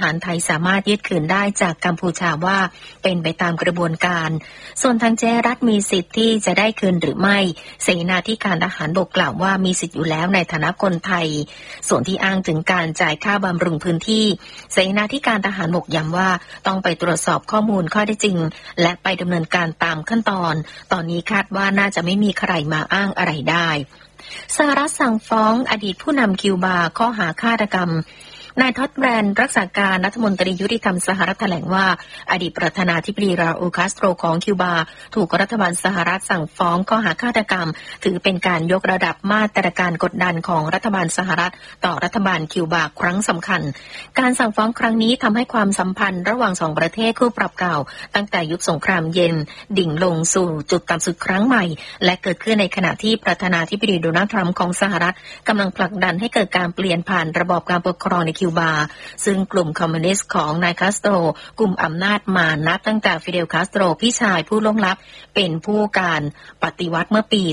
หารไทยสามารถยึดคืนได้จากกัมพูชาว่าเป็นไปตามกระบวนการส่วนทางเจรัฐมีสิทธิ์ที่จะได้คืนหรือไม่เสนาธิการทหารบกกล่าวว่ามีสิทธิ์อยู่แล้วในฐานะคนไทยส่วนที่อ้างถึงการจ่ายค่าบำรุงพื้นที่เสนาธิการทหารบกย้ำว่าต้องไปตรวจสอบข้อมูลข้อเท็จจริงและไปดำเนินการตามขั้นตอนนี้คาดว่าน่าจะไม่มีใครมาอ้างอะไรได้สหรัฐสั่งฟ้องอดีตผู้นำคิวบาข้อหาฆาตกรรมนายท็อดแบรนด์รักษาการรัฐมนตรียุติธรรมสหรัฐแถลงว่าอดีตประธานาธิบดีราอูล คาสโตรของคิวบาถูกรัฐบาลสหรัฐสั่งฟ้องข้อหาฆาตกรรมถือเป็นการยกระดับมาตรการกดดันของรัฐบาลสหรัฐต่อรัฐบาลคิวบาครั้งสำคัญการสั่งฟ้องครั้งนี้ทำให้ความสัมพันธ์ระหว่างสองประเทศคู่ปรับเก่าตั้งแต่ยุคสงครามเย็นดิ่งลงสู่จุดต่ำสุดครั้งใหม่และเกิดขึ้นในขณะที่ประธานาธิบดีโดนัลด์ทรัมป์ของสหรัฐกำลังผลักดันให้เกิดการเปลี่ยนผ่านระบอบการปกครองในคิวบาซึ่งกลุ่มคอมมิวนิสต์ของนายคาสโตรกลุ่มอำนาจมานับตั้งแต่ฟิเดลคาสโตรพี่ชายผู้ล่วงลับเป็นผู้การปฏิวัติเมื่อปี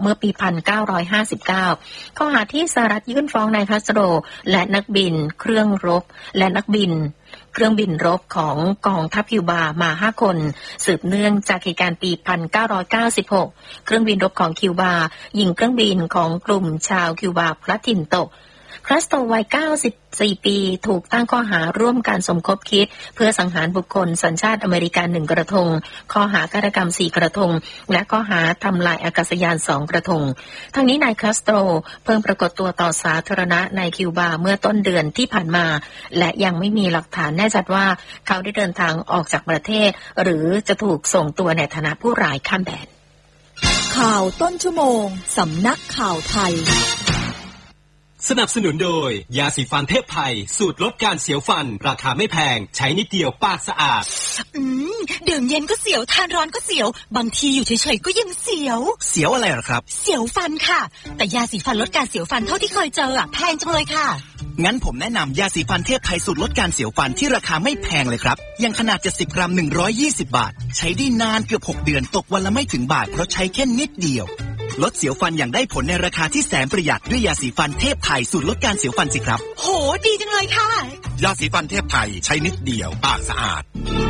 1959 ข้อหาที่สหรัฐยื่นฟ้องนายคาสโตรและนักบินเครื่องรบและนักบินเครื่องบินรบของกองทัพคิวบามา5คนสืบเนื่องจากเหตุการณ์ปี 1996 เครื่องบินรบของคิวบายิงเครื่องบินของกลุ่มชาวคิวบาพลัดถิ่นตกคาสโตรวัย94 ปีถูกตั้งข้อหาร่วมการสมคบคิดเพื่อสังหารบุคคลสัญชาติอเมริกัน1กระทงข้อหาฆาตกรรม4กระทงและข้อหาทำลายอากาศยาน2กระทงทั้งนี้นายคาสโตรเพิ่งปรากฏตัวต่อสาธารณะในคิวบาเมื่อต้นเดือนที่ผ่านมาและยังไม่มีหลักฐานแน่ชัดว่าเขาได้เดินทางออกจากประเทศหรือจะถูกส่งตัวในฐานะผู้ร้ายข้ามแดนข่าวต้นชั่วโมงสำนักข่าวไทยสนับสนุนโดยยาสีฟันเทพไทยสูตรลดการเสียวฟันราคาไม่แพงใช้นิดเดียวปากสะอาดดื่มเย็นก็เสียวทานร้อนก็เสียวบางทีอยู่เฉยๆก็ยังเสียวอะไรหรอครับเสียวฟันค่ะแต่ยาสีฟันลดการเสียวฟันเท่าที่เคยเจอแพงจังเลยค่ะงั้นผมแนะนำยาสีฟันเทพไทยสูตรลดการเสียวฟันที่ราคาไม่แพงเลยครับอย่างขนาด70 กรัม120 บาทใช้ได้นานเกือบ6 เดือนตกวันละไม่ถึงบาทเพราะใช้แค่นิดเดียวลดเสียวฟันอย่างได้ผลในราคาที่แสนประหยัดด้วยยาสีฟันเทพไทยสูตรลดการเสียวฟันสิครับโหดีจังเลยค่ะยาสีฟันเทพไทยใช้นิดเดียวปากสะอาด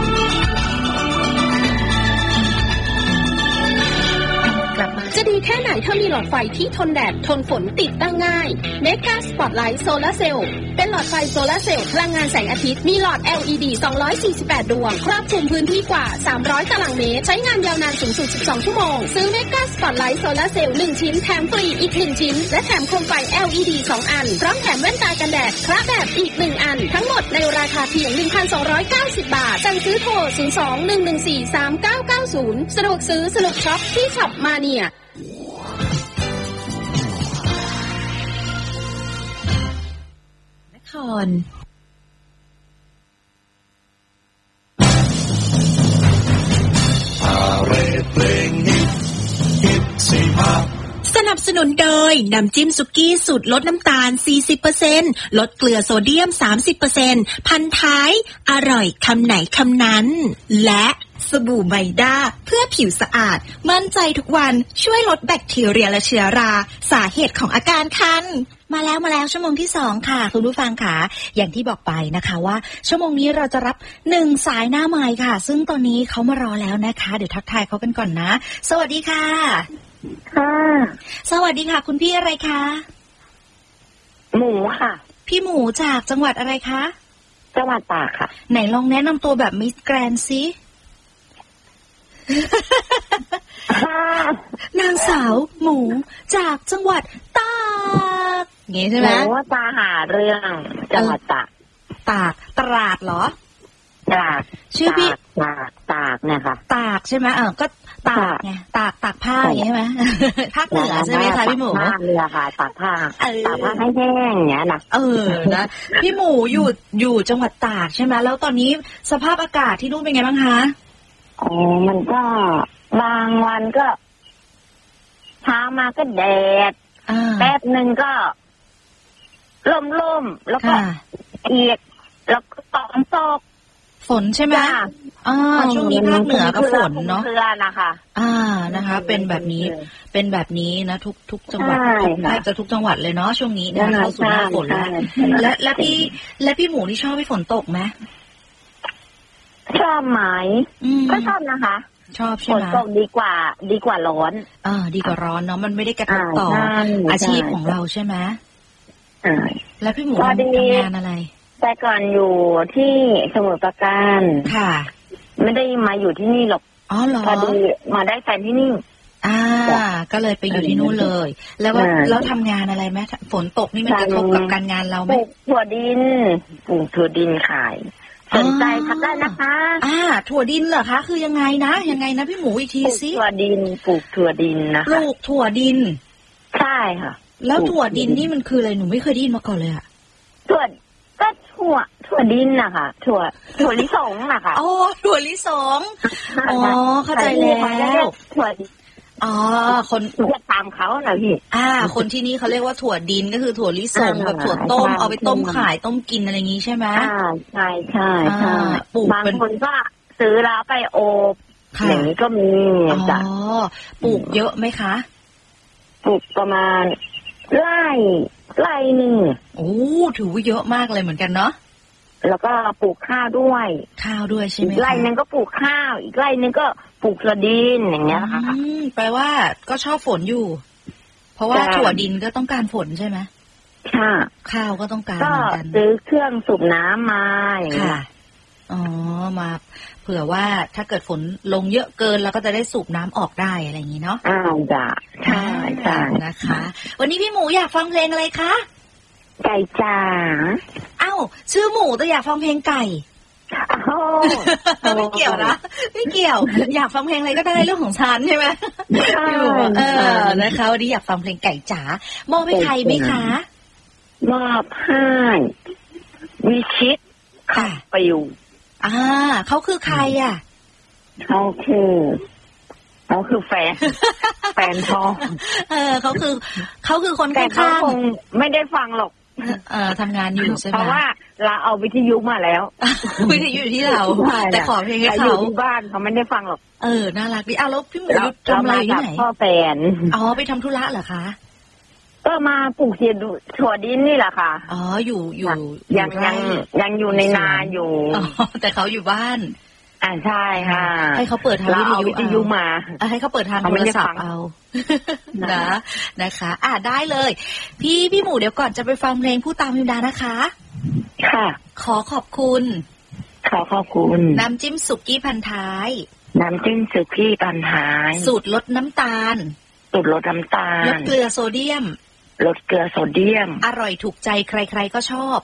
จะดีแค่ไหนถ้ามีหลอดไฟที่ทนแดดทนฝนติดตั้งง่าย Mega Spotlight Solar Cell เป็นหลอดไฟโซลาร์เซลล์พลังงานแสงอาทิตย์มีหลอด LED 248 ดวงครอบคลุมพื้นที่กว่า300ตารางเมตรใช้งานยาวนานสูงสุด12ชั่วโมงซื้อ Mega Spotlight Solar Cell 1 ชิ้นแถมฟรีอีก1ชิ้นและแถมโคมไฟ LED 2 อันพร้อมแถมแว่นตากันแดดคระแบบอีก1อันทั้งหมดในราคาเพียง 1,290 บาทสั่งซื้อโทร 02-114-3990 สะดวกซื้อสนุกช็อปที่ช็อปมาเนียสนับสนุนโดยน้ำจิ้มสุกี้สูตรลดน้ำตาล 40% ลดเกลือโซเดียม 30% พันท้ายอร่อยคำไหนคำนั้นและสบู่ไมด้าเพื่อผิวสะอาดมั่นใจทุกวันช่วยลดแบคทีเรียและเชื้อราสาเหตุของอาการคันมาแล้วชั่วโมงที่2ค่ะคุณผู้ฟังค่ะอย่างที่บอกไปนะคะว่าชั่วโมงนี้เราจะรับ1สายหน้าใหม่ค่ะซึ่งตอนนี้เขามารอแล้วนะคะเดี๋ยวทักทายเขากันก่อนนะสวัสดีค่ะค่ะสวัสดีค่ะคุณพี่อะไรคะหมูค่ะพี่หมูจากจังหวัดอะไรคะจังหวัดตากค่ะไหนลองแนะนำตัวแบบมิสแกรนด์ซินางสาวหมูจากจังหวัดตากงี้ใช่ไหมว่าตาหาเรื่องจังหวัดตากตราดเหรอตากชื่อพี่ตากเนี่ยค่ะตากใช่ไหมก็ตากไงตากผ้าอย่างนี้ใช่ไหมภาคเหนือใช่ไหมคะพี่หมูตากเรือค่ะตากผ้าให้แห้งอย่างเงี้ยนะนะพี่หมูอยู่จังหวัดตากใช่ไหมแล้วตอนนี้สภาพอากาศที่นู่นเป็นไงบ้างคะมันก็บางวันก็เช้ามาก็แดดแป๊บนึงก็ล่มแล้วก็อีกแล้วก็ตกฝนใช่ไหมช่วงนี้ภาคเหนือก็ฝนเนาะเพื่อนะคะนะคะเป็นแบบนี้นะทุกจังหวัดแทบจะทุกจังหวัดเลยเนาะช่วงนี้นะเข้าสู่หน้าฝนแล้วและพี่หมูนี่ชอบให้ฝนตกไหมชอบไหมก็ชอบนะคะชอบใช่ไหมฝนตกดีกว่าร้อนดีกว่าร้อนเนาะมันไม่ได้กระทบต่ออาชีพของเราใช่ไหมแล้วพี่หมูทำงานอะไรแต่ก่อนอยู่ที่สมุทรปราการค่ะไม่ได้มาอยู่ที่นี่หรอกเหรอพอดีมาได้แฟนที่นี่ก็เลยไปอยู่ที่นู่นเลยแล้วทำงานอะไรไหมฝนตกนี่มันกระทบกับการงานเราไหมปลูกถั่วดินขายสนใจทำได้นะคะถั่วดินเหรอคะคือยังไงนะพี่หมูอีกทีสิถั่วดินปลูกถั่วดินนะคะปลูกถั่วดินใช่ค่ะแล้วถั่วดินนี่มันคืออะไรหนูไม่เคยได้ยินมาก่อนเลยอะถั่วดินนะคะถั่วลิสงนะคะถั่วลิสงเข้าใจแล้วถั่วดินคนตามเขานะพี่คนที่นี่เขาเรียกว่าถั่วดินก็คือถั่วลิสงแบบถั่วต้มเอาไปต้มขายต้มกินอะไรอย่างนี้ใช่ไหมใช่บางคนก็ซื้อแล้วไปโอบอย่างนี้ก็มีจ้ะปลูกเยอะไหมคะปลูกประมาณไร่หนึ่งถือว่าเยอะมากเลยเหมือนกันเนาะแล้วก็ปลูกข้าวด้วยใช่ไหมไร่นึงก็ปลูกข้าวอีกไร่นึงก็ปลูกถั่วดินอย่างเงี้ยค่ะแปลว่าก็ชอบฝนอยู่เพราะว่าถั่วดินก็ต้องการฝนใช่ไหมค่ะข้าวก็ต้องการเหมือนกันซื้อเครื่องสูบน้ำมาอย่างเงี้ยมาเผื่อว่าถ้าเกิดฝนลงเยอะเกินเราก็จะได้สูบน้ำออกได้อะไรอย่างนี้เนาะจ้ะใช่นะคะวันนี้พี่หมูอยากฟังเพลงอะไรคะไก่จ๋าชื่อหมูแต่อยากฟังเพลงไก่ไม่เกี่ยวนะไม่เกี่ยวอยากฟังเพลงอะไรก็ได้เรื่องของฉันใช่ไหมพี่หมูนะคะวันนี้อยากฟังเพลงไก่จ๋ามอบให้ใครไหมคะมอบให้วิชิตค่ะไปอยู่เขาคือใครเขาคือแฟนพ่อเขาคือคนข้างๆเขาคงไม่ได้ฟังหรอกทำงานอยู่ใช่ไหมเพราะว่าเราเอาวิทยุมาแล้ววิทยุอยู่ที่เราแต่ขอเพลงให้เขาอยู่ที่บ้านเขาไม่ได้ฟังหรอกน่ารักดีแล้วพี่หมูทำอะไรที่ไหนพ่อแฟนไปทำธุระเหรอคะก็มาปลูกถั่วดินนี่แหละค่ะอยู่ยังอยู่ในนาอยู่แต่เขาอยู่บ้านใช่ค่ะให้เขาเปิดทางวิทยุมาให้เขาเปิดทางโทรศัพท์เอานะคะได้เลยพี่หมูเดี๋ยวก่อนจะไปฟังเพลงผู้ตามพิมดานะคะค่ะขอบคุณน้ำจิ้มสุกี้พันท้ายสูตรลดน้ำตาลลดเกลือโซเดียมอร่อยถูกใจใครๆก็ชอบ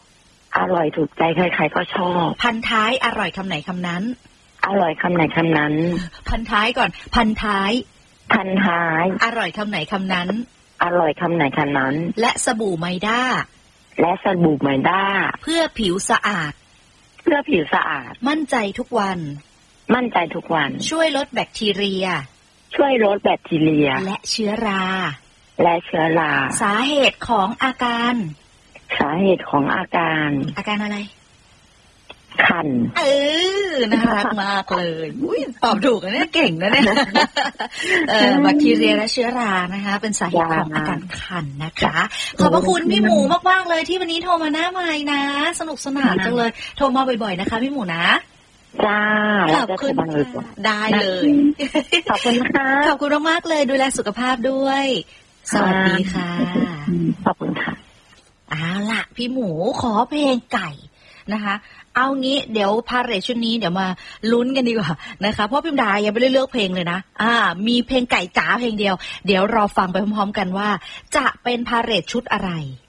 พันท้ายอร่อยคำไหนคำนั้นพันท้ายก่อนพันท้ายอร่อยคำไหนคำนั้นและสบู่ไมด้าเพื่อผิวสะอาดมั่นใจทุกวันช่วยลดแบคทีเรียและเชื้อราสาเหตุของอาการอะไรคันน่ารักมากเลยตอบถูกนะเนี่ยเก่งนะเนี่ยแบคทีเรียและเชื้อรานะคะเป็นสาเหตุของอาการคันนะคะขอบพระคุณพี่หมูมากๆเลยที่วันนี้โทรมาหน้าไมค์นะสนุกสนานจังเลยโทรมาบ่อยๆนะคะพี่หมูนะขอบคุณได้เลยขอบคุณค่ะขอบคุณมากๆเลยดูแลสุขภาพด้วยสวัสดีค่ะขอบคุณค่ะล่ะพี่หมูขอเพลงไก่นะคะเอางี้เดี๋ยวพาเรทชุดนี้เดี๋ยวมาลุ้นกันดีกว่านะคะเพราะพิมดายังไม่ได้เลือกเพลงเลยนะมีเพลงไก่จ๋าเพลงเดียวเดี๋ยวรอฟังไปพร้อมๆกันว่าจะเป็นพาเรทชุดอะไร